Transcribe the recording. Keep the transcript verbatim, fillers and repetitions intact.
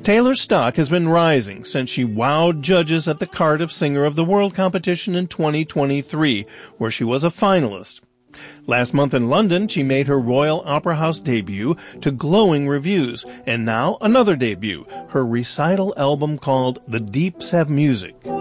Taylor's stock has been rising since she wowed judges at the Cardiff Singer of the World competition in twenty twenty-three, where she was a finalist. Last month in London, she made her Royal Opera House debut to glowing reviews, and now another debut, her recital album called The Deeps Have Music.